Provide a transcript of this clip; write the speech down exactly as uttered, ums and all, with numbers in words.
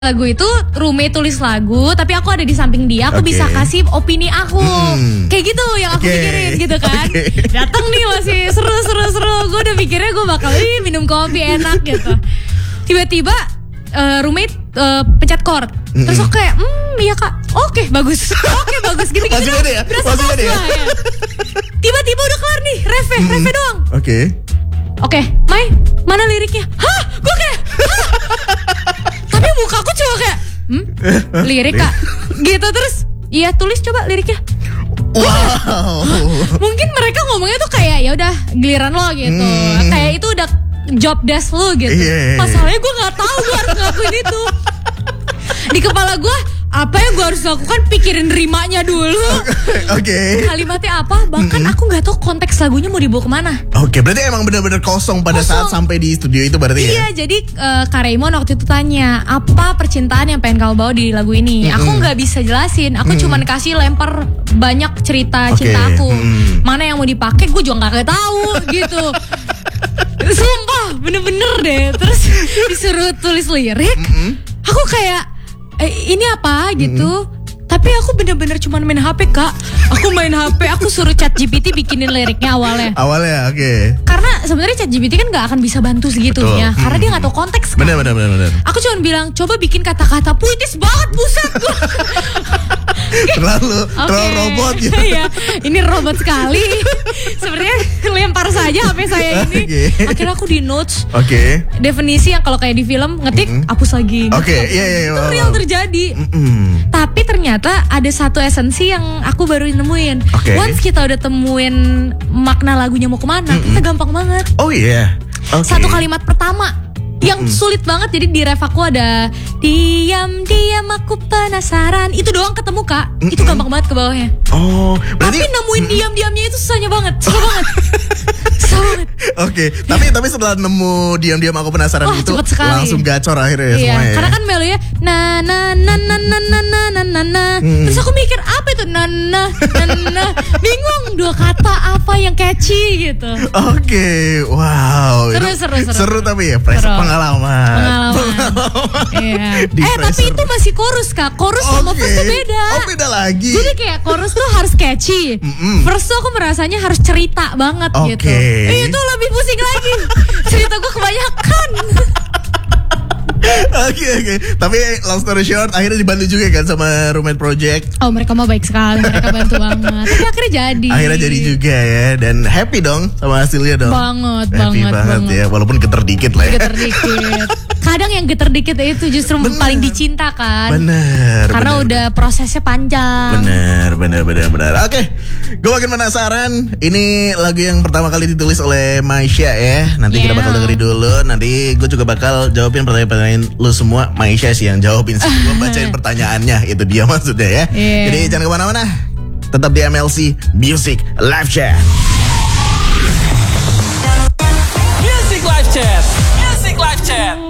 Lagu itu roommate tulis lagu, tapi aku ada di samping dia, aku okay. bisa kasih opini aku, hmm. kayak gitu yang aku okay. pikirin gitu kan. Okay. Datang nih masih seru-seru-seru, gue udah pikirnya gue bakal ih, minum kopi enak gitu. Tiba-tiba uh, roommate uh, pencet chord, mm-hmm. terus aku kayak, hmm iya kak, oke okay, bagus, oke okay, bagus gitu-gitu. Masih ada ya? Berasa Masih ada ya? ya. Tiba-tiba udah kelar nih, refe, mm-hmm. refe doang. Oke. Okay. Oke, okay, Mai, mana liriknya? Hah? Gue kayak, hah? Tapi muka aku cuma kayak, hmm? Lirik kak? Gitu terus, iya tulis coba liriknya. Wow. Mungkin mereka ngomongnya tuh kayak, ya udah giliran lo gitu. Hmm. Kayak itu udah job desk lo gitu. Yeah. Masalahnya gue nggak tahu gue harus ngelakuin itu. Di kepala gue, apa yang gue harus lakukan, pikirin rimanya dulu. Oke. Okay. Kalimatnya apa, bahkan mm-hmm. aku gak tahu konteks lagunya mau dibawa kemana. Oke, okay, berarti emang benar-benar kosong pada kosong. Saat sampai di studio itu berarti ya? Iya, jadi uh, Kak Raymond waktu itu tanya, apa percintaan yang pengen kamu bawa di lagu ini? Mm-hmm. Aku gak bisa jelasin, aku mm-hmm. cuman kasih lempar banyak cerita okay. cinta aku. Mm-hmm. Mana yang mau dipakai, gue juga gak tahu gitu. Sumpah, bener-bener deh. Terus disuruh tulis lirik, mm-hmm. aku kayak, Eh, ini apa gitu, mm-hmm. tapi aku bener-bener cuma main H P kak. Aku main H P, aku suruh ChatGPT bikinin liriknya awalnya. Awalnya, oke. Okay. Karena sebenarnya ChatGPT kan nggak akan bisa bantu segitunya, Betul. karena mm-hmm. dia nggak tahu konteks. Kan? Bener, bener, bener, bener. Aku cuma bilang coba bikin kata-kata puitis banget, buset gue. terlalu, okay. terlalu robot gitu. Iya, ini robot sekali. Sebenarnya lempar saja H P saya ini. Okay. Akhirnya aku di notes. Oke. Okay. Definisi yang kalau kayak di film ngetik, mm-hmm. hapus lagi. Oke, okay. iya iya. Itu real terjadi. Mm-hmm. Tapi ternyata ada satu esensi yang aku baru nemuin. Okay. Once kita udah temuin makna lagunya mau kemana, mm-hmm. kita gampang banget. Oh iya. Yeah. Okay. Satu kalimat pertama yang mm. sulit banget, jadi di ref aku ada diam-diam aku penasaran, itu doang ketemu kak, Mm-mm. itu gampang banget ke bawahnya. Oh, berarti tapi nemuin mm. diam-diamnya itu susahnya banget, susah banget, susah banget. Oke, okay. tapi tapi setelah nemu diam-diam aku penasaran oh, itu langsung gacor akhirnya ya iya, semuanya. Karena kan melonya na na na na na na na na na na, hmm. terus aku mikir apa itu na na na na, bingung dua kata apa yang catchy gitu. Oke, okay. wow. Seru seru seru. Seru tapi ya, fresh pengalaman. Pengalaman. Iya. Eh tapi itu masih chorus kak. Chorus okay. sama verse tuh beda. Oh beda lagi. Jadi kayak chorus tuh harus catchy. Mm-mm. Verse tuh aku merasanya harus cerita banget okay. gitu. Eh, itu lebih pusing lagi. Cerita gue kebanyakan. Oke oke. Tapi long story short, akhirnya dibantu juga kan sama Roommate Project. Oh mereka mah baik sekali, mereka bantu banget. Tapi akhirnya jadi. Akhirnya jadi juga ya, dan happy dong sama hasilnya dong. Banget happy banget banget banget ya, walaupun geter dikit lah ya. Geter dikit. Kadang yang geter dikit itu justru bener. paling dicinta kan. Bener. Karena bener, udah bener. prosesnya panjang. Bener bener bener bener. Oke, gue makin penasaran. Ini lagu yang pertama kali ditulis oleh Maisha ya. Nanti yeah. kita bakal dengerin dulu. Nanti gue juga bakal jawabin pertanyaan-pertanyaan lu semua. Maisha sih yang jawabin sih. Gue bacain pertanyaannya. Itu dia maksudnya ya. Yeah. Jadi jangan kemana-mana. Tetap di M L C Music Live Chat. Music Live Chat. Music Live Chat.